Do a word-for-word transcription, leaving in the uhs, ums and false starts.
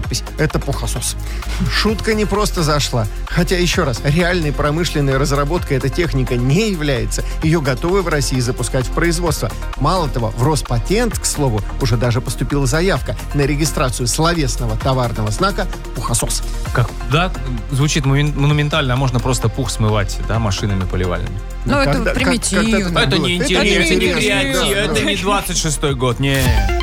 надпись «Это пухосос». Шутка не просто зашла. Хотя, еще раз, реальной промышленной разработкой эта техника не является. Ее готовы в России запускать в производство. Мало того, в Роспатент, к слову, уже даже поступила заявка на регистрацию словесного товарного знака «Пухосос». Как, да, звучит монументально, а можно просто пух смывать, да, машинами поливальными. Ну, это примитивно. Это не интересно, это не двадцать шестой год, не.